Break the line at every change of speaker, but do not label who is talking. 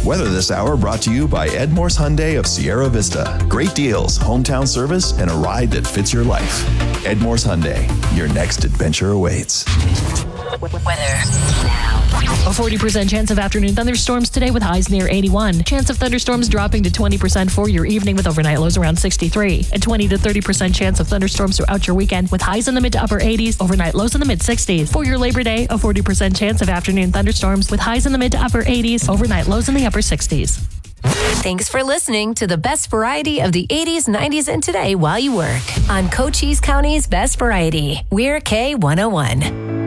Weather this hour brought to you by Edmore's Hyundai of Sierra Vista. Great deals, hometown service, and a ride that fits your life. Edmore's Hyundai, your next adventure awaits.
Weather now. A 40% chance of afternoon thunderstorms today with highs near 81. Chance of thunderstorms dropping to 20% for your evening with overnight lows around 63. A 20 to 30% chance of thunderstorms throughout your weekend with highs in the mid to upper 80s, overnight lows in the mid 60s. For your Labor Day, a 40% chance of afternoon thunderstorms with highs in the mid to upper 80s, overnight lows in the upper 60s.
Thanks for listening to the best variety of the 80s, 90s, and today while you work on Cochise County's Best Variety. We're K101.